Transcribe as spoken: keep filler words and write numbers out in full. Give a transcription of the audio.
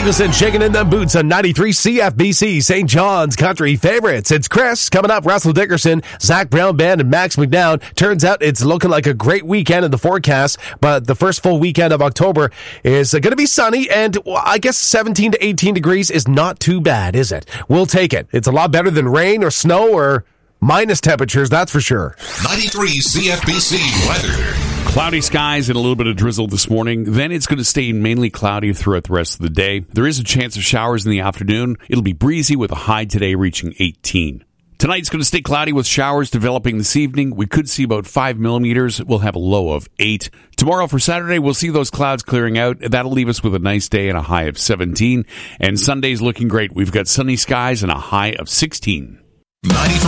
Eagleson shaking in them boots on ninety-three C F B C, Saint John's Country Favorites. It's Chris coming up. Russell Dickerson, Zach Brown Band, and Max McNown. Turns out it's looking like a great weekend in the forecast, but the first full weekend of October is going to be sunny, and I guess seventeen to eighteen degrees is not too bad, is it? We'll take it. It's a lot better than rain or snow or minus temperatures, that's for sure. ninety-three C F B C weather. Cloudy skies and a little bit of drizzle this morning. Then it's going to stay mainly cloudy throughout the rest of the day. There is a chance of showers in the afternoon. It'll be breezy with a high today reaching eighteen. Tonight's going to stay cloudy with showers developing this evening. We could see about five millimeters. We'll have a low of eight. Tomorrow for Saturday, we'll see those clouds clearing out. That'll leave us with a nice day and a high of seventeen. And Sunday's looking great. We've got sunny skies and a high of sixteen.